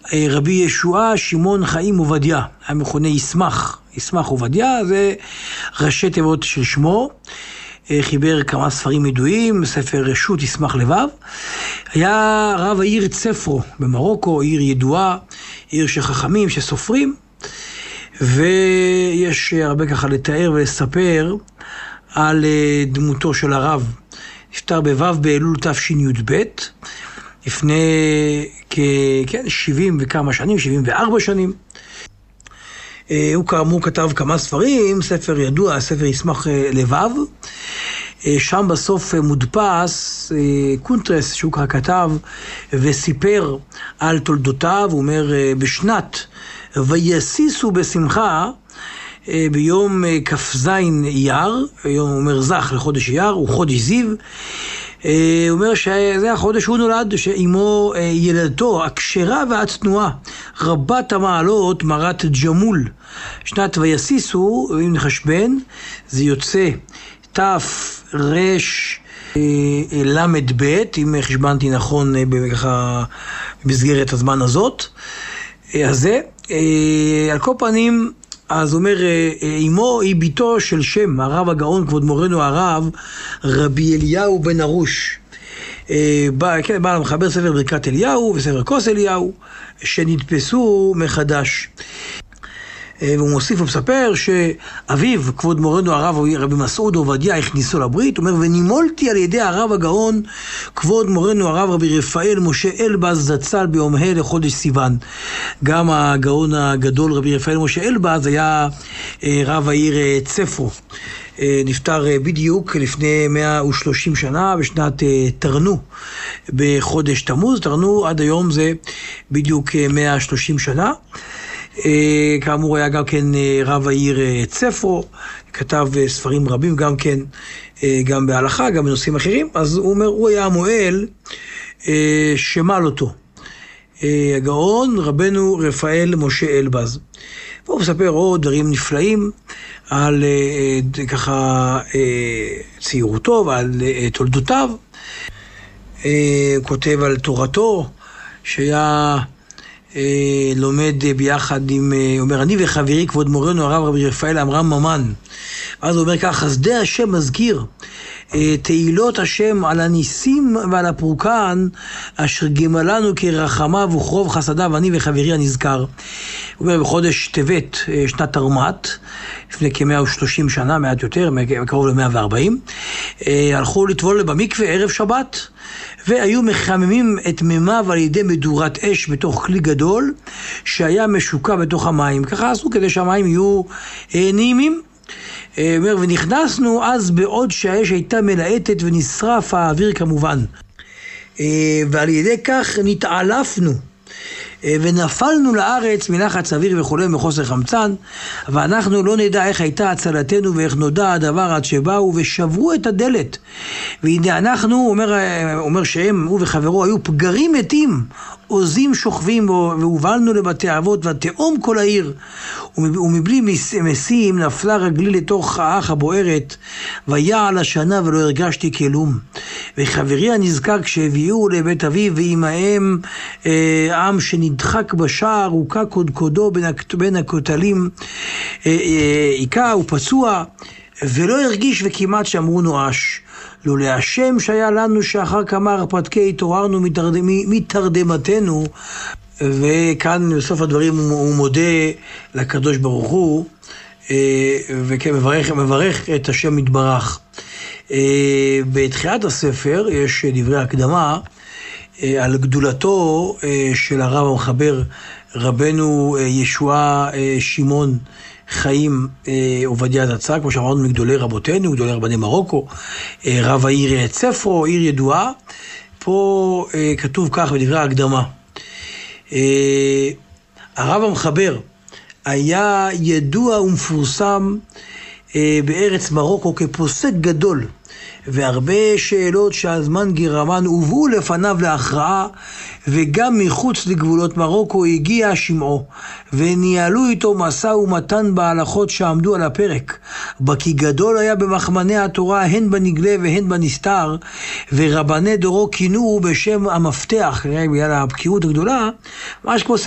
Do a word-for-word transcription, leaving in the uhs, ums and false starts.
רבי ישועה שמעון חיים עובדיה, היה מכונה ישמח, ישמח עובדיה, זה ראשי תיבות של שמו, חיבר כמה ספרים ידועים, ספר רשות ישמח לבב, היה רב העיר צפרו במרוקו, עיר ידועה, עיר של חכמים, של סופרים, ויש הרבה ככה לתאר ולספר על דמותו של הרב. נפטר בו' באלול תשי"ב, לפני כ-שבעים וכמה שנים, שבעים וארבע שנים. הוא כאמור כתב כמה ספרים, ספר ידוע, ספר ישמח לבב. שם בסוף מודפס קונטרס שהוא כתב וסיפר על תולדותיו. הוא אומר בשנת ויסיסו בשמחה ביום כ"ז אייר, יום אומר זך לחודש אייר, הוא חודש זיו. הוא אומר שזה החודש שהוא נולד, שאימו ילדתו הכשרה והצנועה, רבת המעלות, מרת ג'מול. שנת ויסיסו, אם נחשבן, זה יוצא תף רש למד ב', אם חשבנתי נכון ככה במסגרת הזמן הזאת. אז זה, על כל פנים, אז אומר, אמו היא ביתו של שם, הרב הגאון, כבוד מורנו הרב, רבי אליהו בן ארוש. בא, כן, בא למחבר ספר ברכת אליהו וספר כוס אליהו, שנדפסו מחדש. והוא מוסיף ומספר שאביו, כבוד מורנו הרב רבי מסעוד עובדיה, הכניסו לברית. הוא אומר, ונימולתי על ידי הרב הגאון, כבוד מורנו הרב רבי רפאל משה אלבז זצ"ל ביום ה' לחודש סיוון. גם הגאון הגדול רבי רפאל משה אלבז היה רב העיר צפרו. נפטר בדיוק לפני מאה ושלושים שנה, בשנת תרנו, בחודש תמוז. תרנו עד היום זה בדיוק מאה ושלושים שנה. כאמור היה גם כן רב העיר צפרו, כתב ספרים רבים גם כן, גם בהלכה, גם בנושאים אחרים. אז הוא אומר, הוא היה המועל שמל אותו, הגאון רבנו רפאל משה אלבז. והוא מספר עוד דברים נפלאים על ככה צעירותו ועל תולדותיו. הוא כותב על תורתו שהיה לומד ביחד עם, אומר, אני וחברי כבוד מורנו הרב רבי רפאל עמרם ממן. אז הוא אומר כך, חסדי השם מזכיר, תהילות השם על הניסים ועל הפורקן, אשר גמלנו כרחמיו וכרוב חסדיו, אני וחברי הנזכר. הוא אומר, בחודש טבת, שנת תרמ"ט, לפני כ-מאה ושלושים שנה, מעט יותר, קרוב ל-מאה וארבעים, הלכו לטבול במקווה ערב שבת, והיו מחממים את מימיו על ידי מדורת אש בתוך כלי גדול שהיה משוקע בתוך המים. ככה עשו כדי שהמים יהיו נעימים. אומר, ונכנסנו אז בעוד שהאש הייתה מלאטת ונשרף האוויר כמובן. ועל ידי כך נתעלפנו ונפלנו לארץ מלחץ אוויר וכו' מחוסר חמצן, ואנחנו לא נדע איך הייתה הצלתנו ואיך נודע הדבר עד שבאו ושברו את הדלת. והנה אנחנו, אומר, אומר שהם, הוא וחברו, היו פגרים מתים, עוזים שוכבים, והובלנו לבתי אבות ותאום כל העיר, ומבלי משים נפלה רגלי לתוך האח הבוערת, ויעל השנה ולא הרגשתי כלום. וחברי הנזכר כשהביאו לבית אביו ועמהם אה, עם שנדחק בשער, הוקע קודקודו בין, בין הכותלים, היכה אה, ופצוע, ולא הרגיש וכמעט שאמרו נואש. לא להשם שהיה לנו שאחר כמה הרפתקי התעוררנו מתרדמ, מתרדמתנו. וכאן בסוף הדברים הוא מודה לקדוש ברוך הוא, ומברך מברך את השם יתברך. בתחילת הספר יש דברי הקדמה על גדולתו של הרב המחבר רבנו ישועה שמעון חיים עובדיה זצ"ל, כמו שאמרנו, מגדולי רבותינו, גדולי רבני מרוקו, רב העיר צפרו, עיר ידועה. פה כתוב כך בדברי ההקדמה, הרב המחבר היה ידוע ומפורסם בארץ מרוקו כפוסק גדול, והרבה שאלות שהזמן גירמן הובאו לפניו להכרעה, וגם מחוץ לגבולות מרוקו הגיע שמעו, וניהלו איתו מסע ומתן בהלכות שעמדו על הפרק. בקי גדול היה במחמני התורה, הן בנגלה והן בנסתר, ורבני דורו כינוהו בשם המפתח, בגלל הבקיאות הגדולה, ממש כמו